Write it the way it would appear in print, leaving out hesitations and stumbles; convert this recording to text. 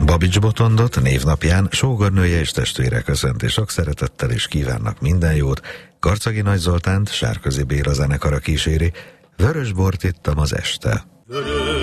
Babics Botondot névnapján sógornője és testvére köszönti sok szeretettel és kívánnak minden jót. Karcagi Nagy Zoltánt Sárközi Béla zenekara kíséri. Vörös bort ittam az este.